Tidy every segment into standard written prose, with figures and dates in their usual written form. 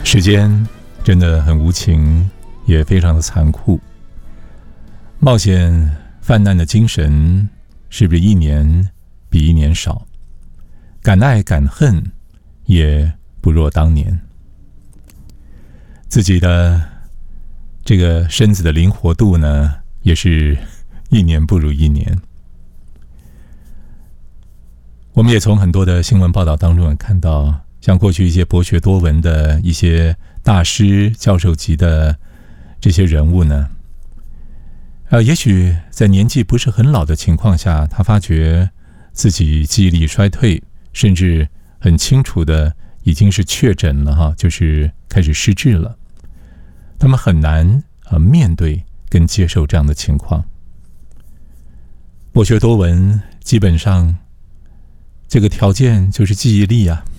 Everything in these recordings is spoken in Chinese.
时间真的很无情，也非常的残酷。冒险泛滥的精神是不是一年比一年少？敢爱敢恨也不若当年。自己的这个身子的灵活度呢，也是一年不如一年。我们也从很多的新闻报道当中看到，像过去一些博学多闻的一些大师、教授级的这些人物呢，也许在年纪不是很老的情况下，他发觉自己记忆力衰退，甚至很清楚的已经是确诊了哈，就是开始失智了。他们很难面对跟接受这样的情况。博学多闻，基本上这个条件就是记忆力啊。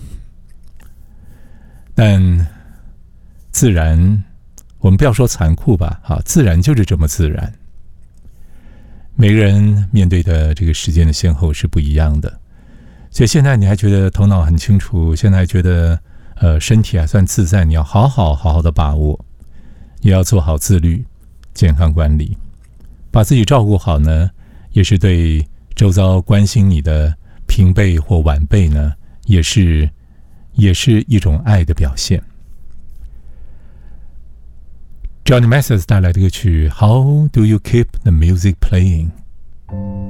但自然，我们不要说残酷吧，自然就是这么自然。每个人面对的这个时间的先后是不一样的，所以现在你还觉得头脑很清楚，现在还觉得身体还算自在，你要好好的把握，也要做好自律、健康管理，把自己照顾好呢，也是对周遭关心你的平辈或晚辈呢，也是一种爱的表现。Johnny Mathis 带来的歌曲 How Do You Keep the Music Playing